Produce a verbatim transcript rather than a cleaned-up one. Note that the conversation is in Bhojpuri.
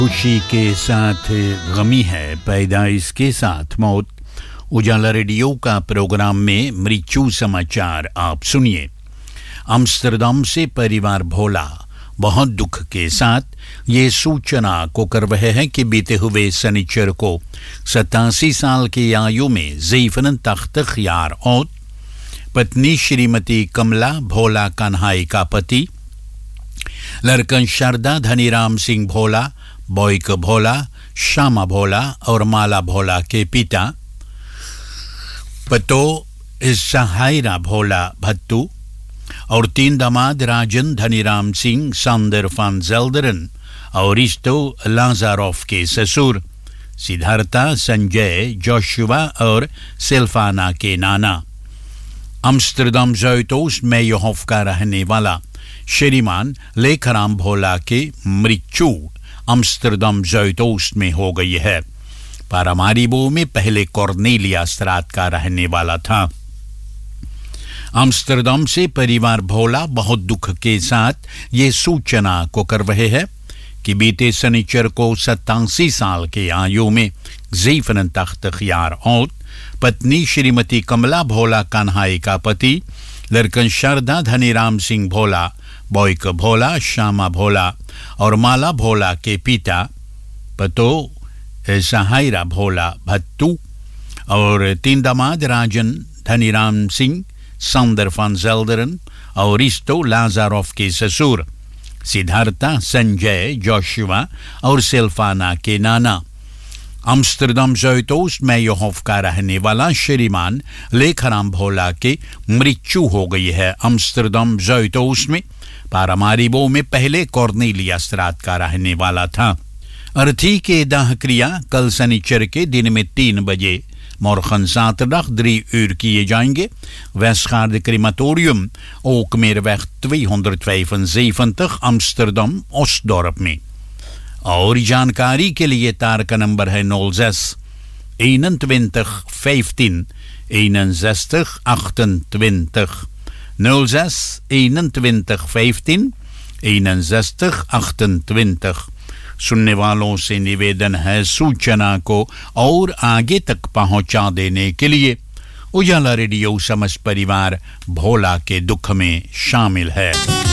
खुशी के साथ गमी है, पैदाइश के साथ मौत। उजाला रेडियो का प्रोग्राम में मृत्यु समाचार आप सुनिए। अम्स्टरडम से परिवार भोला बहुत दुख के साथ ये सूचना को कर रहे हैं कि बीते हुए शनिचर को सतासी साल की आयु में ज़ैफ़न तख्त ख्यार और पत्नी श्रीमती कमला भोला कन्हाई का पति लड़कन शारदा धनीराम सिंह भोला, बॉयक भोला, श्यामा भोला और माला भोला के पिता पतो सहायरा भोला भत्तू और तीन दामाद राजन धनीराम सिंह, सांदर फान जेल्डरन और रिस्टो लाजारोफ के ससुर सिद्धार्था, संजय, जोशुआ और सेल्फाना के नाना। अम्स्टरडम ज़ुइटोस्ट में योहोफ का रहने वाला श्रीमान लेखराम भोला के मृत्यु अम्स्टरडम ज़ुइटोस्ट में हो गई है। पारामारिबो में पहले कॉर्नेलिया स्ट्रात का रहने वाला था। अम्स्टरडम से परिवार भोला बहुत दुख के साथ ये सूचना को कर रहे हैं कि बीते शनिचर को सतासी साल के आयु में ज़ैफ़न तख्त ख्यार और पत्नी श्रीमती कमला भोला कन्हाई का पति लड़कन शारदा धनीराम सिंह भोला, बॉयक भोला, श्यामा भोला और माला भोला के पिता पतो सहायरा भोला भत्तू और तीन दामाद राजन धनीराम सिंह, सांदर फान जेल्डरन और रिस्टो लाजारोफ के ससुर सिद्धार्था, संजय, जोशुआ और सेल्फाना के नाना। अम्स्टरडम ज़ुइटोस्ट में योहोफ का रहने वाला श्रीमान लेखराम भोला के मृत्यु हो गई है। अम्स्टरडम ज़ुइटोस्ट में पारामारिबो में पहले कॉर्नेलिया स्ट्रात का रहने वाला था। अर्थी के दाह क्रिया कल शनिचर के दिन में तीन बजे morgen zaterdag drie uur किए जाएंगे। Westgaard crematorium Ookmeerweg tweehonderdvijfenzeventig Amsterdam Osdorp में। और जानकारी के लिए तार का नंबर है nul zes eenentwintig vijftien eenenzestig achtentwintig nul zes eenentwintig vijftien eenenzestig achtentwintig। सुनने वालों से निवेदन है सूचना को और आगे तक पहुंचा देने के लिए। उजाला रेडियो समस्त परिवार भोला के दुख में शामिल है।